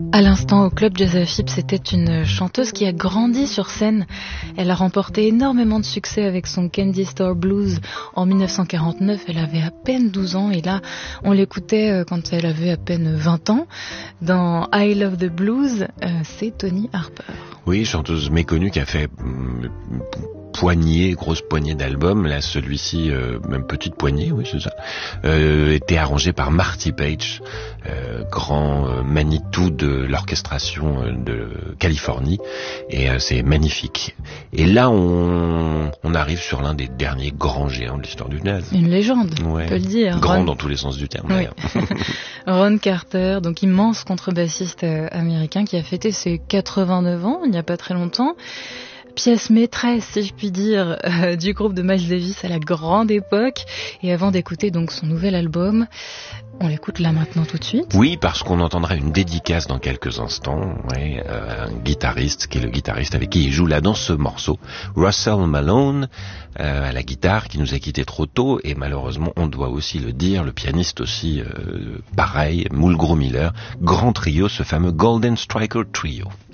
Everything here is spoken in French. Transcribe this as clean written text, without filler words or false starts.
À l'instant, au Club Jazz Phipps, c'était une chanteuse qui a grandi sur scène. Elle a remporté énormément de succès avec son Candy Store Blues en 1949. Elle avait à peine 12 ans et là, on l'écoutait quand elle avait à peine 20 ans. Dans I Love the Blues, c'est Toni Harper. Oui, chanteuse méconnue qui a fait grosse poignée d'albums. Là, celui-ci, même petite poignée, oui, c'est ça, était arrangé par Marty Page, grand Manitou de l'orchestration de Californie, et c'est magnifique. Et là, on arrive sur l'un des derniers grands géants de l'histoire du jazz. Une légende, ouais. On peut le dire. Grand dans tous les sens du terme. Oui. Ron Carter, donc immense contrebassiste américain qui a fêté ses 89 ans il n'y a pas très longtemps. Pièce maîtresse, si je puis dire, du groupe de Miles Davis à la grande époque. Et avant d'écouter donc son nouvel album, on l'écoute là maintenant tout de suite. Oui, parce qu'on entendra une dédicace dans quelques instants. Ouais, un guitariste qui est le guitariste avec qui il joue là dans ce morceau, Russell Malone, à la guitare, qui nous a quittés trop tôt. Et malheureusement, on doit aussi le dire, le pianiste aussi, pareil, Mulgrew Miller, grand trio, ce fameux Golden Striker Trio.